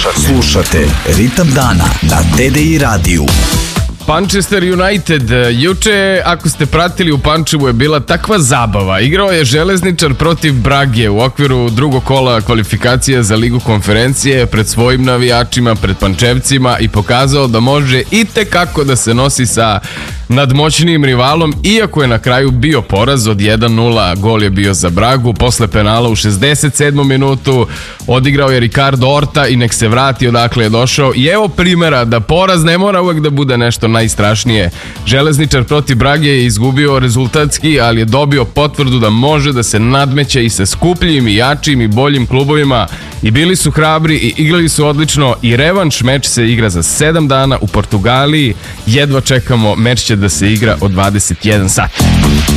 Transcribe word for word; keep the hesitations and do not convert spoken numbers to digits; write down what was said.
Slušate, slušate Ritam dana na T D I radiju. Manchester United, juče, ako ste pratili, u Pančevu je bila takva zabava. Igrao je Železničar protiv Brage u okviru drugog kola kvalifikacija za Ligu konferencije pred svojim navijačima, pred Pančevcima i pokazao da može itekako da se nosi sa nadmoćnijim rivalom, iako je na kraju bio poraz od jedan nula. Gol je bio za Bragu posle penala u šezdeset sedmom minutu. Odigrao je Ricardo Horta i nek se vrati odakle je došao. I evo primjera da poraz ne mora uvek da bude nešto najstrašnije. Železničar protiv Brage je izgubio rezultatski, ali je dobio potvrdu da može da se nadmeće i sa skupljim i jačim i boljim klubovima. I bili su hrabri i igrali su odlično. I revanš meč se igra za sedam dana u Portugaliji. Jedva čekamo, meč će da se igra od dvadeset jedan sat.